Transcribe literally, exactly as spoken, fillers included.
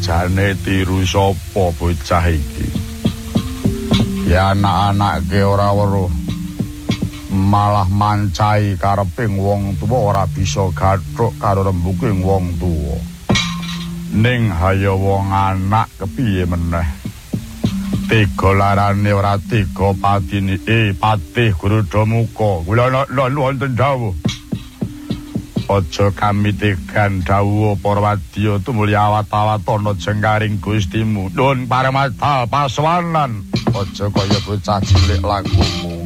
jane tiru sapa bocah iki. Ya anak-anake ora weruh. Malah mancai kareping wong tuwa ora bisa gathuk karo rembuking wong tuwa. Ning haya wong anak kepiye meneh. Tiga larane ora tiga patine eh patih Guruda Muka. Kula lho wonten dawuh. Aja kami tegan dawuh para wadya tumulya awat-awatana jengkaring Gustimu. Nuwun paramata paswanan. Aja kaya bocah cilik lakumu.